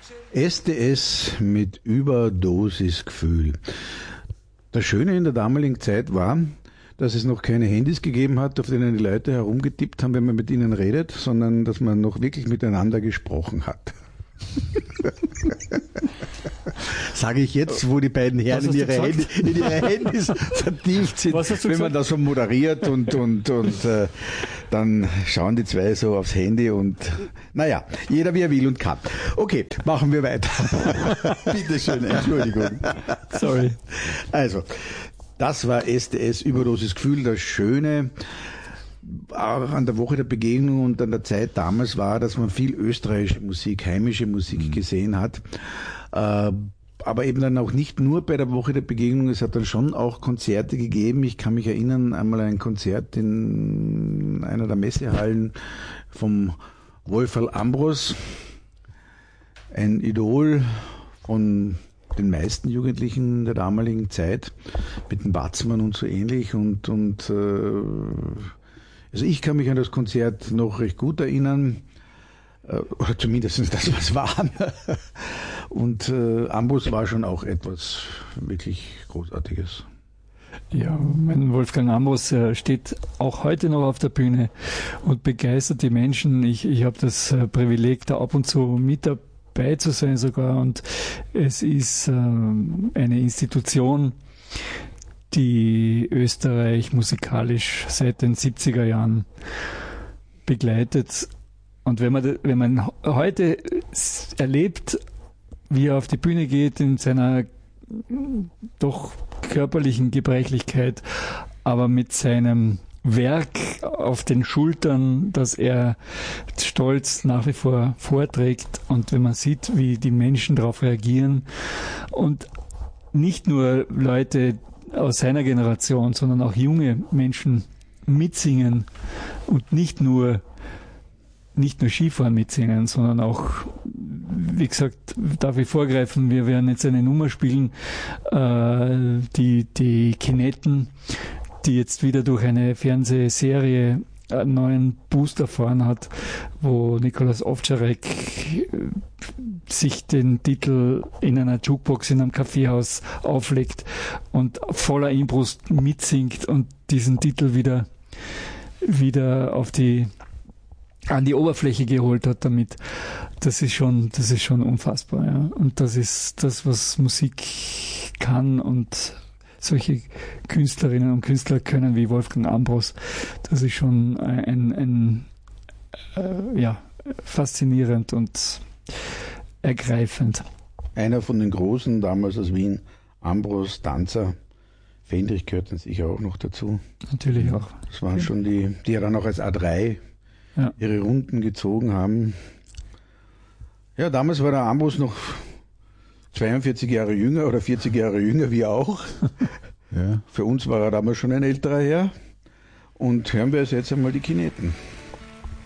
SDS mit Überdosisgefühl. Das Schöne in der damaligen Zeit war, dass es noch keine Handys gegeben hat, auf denen die Leute herumgetippt haben, wenn man mit ihnen redet, sondern dass man noch wirklich miteinander gesprochen hat. Sage ich jetzt, wo die beiden Herren in ihre Handys vertieft sind, wenn man da so moderiert und dann schauen die zwei so aufs Handy und naja, jeder wie er will und kann. Okay, machen wir weiter. Bitte schön, Entschuldigung. Sorry. Also, das war SDS Überdosisgefühl. Das Schöne auch an der Woche der Begegnung und an der Zeit damals war, dass man viel österreichische Musik, heimische Musik gesehen hat. Aber eben dann auch nicht nur bei der Woche der Begegnung, es hat dann schon auch Konzerte gegeben. Ich kann mich erinnern, einmal ein Konzert in einer der Messehallen vom Wolferl Ambros, ein Idol von den meisten Jugendlichen der damaligen Zeit, mit dem Batzmann und so ähnlich also ich kann mich an das Konzert noch recht gut erinnern, oder zumindest das, was war. Und Ambros war schon auch etwas wirklich Großartiges. Ja, mein Wolfgang Ambros steht auch heute noch auf der Bühne und begeistert die Menschen. Ich habe das Privileg, da ab und zu mit dabei zu sein sogar. Und es ist eine Institution, die Österreich musikalisch seit den 70er Jahren begleitet. Und wenn man heute erlebt, wie er auf die Bühne geht in seiner doch körperlichen Gebrechlichkeit, aber mit seinem Werk auf den Schultern, das er stolz nach wie vor vorträgt, und wenn man sieht, wie die Menschen darauf reagieren und nicht nur Leute aus seiner Generation, sondern auch junge Menschen mitsingen und nicht nur Skifahren mitsingen, sondern auch, wie gesagt, darf ich vorgreifen, wir werden jetzt eine Nummer spielen, die Kinetten, die jetzt wieder durch eine Fernsehserie einen neuen Boost erfahren hat, wo Nikolaus Ovtcharek sich den Titel in einer Jukebox in einem Kaffeehaus auflegt und voller Inbrust mitsingt und diesen Titel wieder an die Oberfläche geholt hat damit. Das ist schon unfassbar, ja. Und das ist das, was Musik kann, und solche Künstlerinnen und Künstler können wie Wolfgang Ambros. Das ist schon faszinierend und ergreifend. Einer von den Großen damals aus Wien, Ambros, Danzer, Fendrich gehört dann sicher auch noch dazu. Natürlich auch. Das waren schon die ja dann auch als A3 ihre Runden gezogen haben. Ja, damals war der Ambros noch 42 Jahre jünger oder 40 Jahre jünger, wie auch. Ja. Für uns war er damals schon ein älterer Herr. Und hören wir jetzt einmal die Kineten.